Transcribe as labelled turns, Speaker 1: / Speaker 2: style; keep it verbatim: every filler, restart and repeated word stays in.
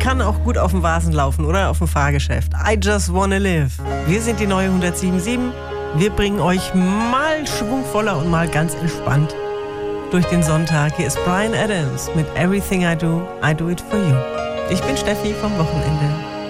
Speaker 1: kann auch gut auf dem Vasen laufen oder auf dem Fahrgeschäft. I just wanna live. Wir sind die neue hundertsieben Komma sieben. Wir bringen euch mal schwungvoller und mal ganz entspannt durch den Sonntag. Hier ist Bryan Adams mit Everything I Do, I Do It For You. Ich bin Steffi vom Wochenende.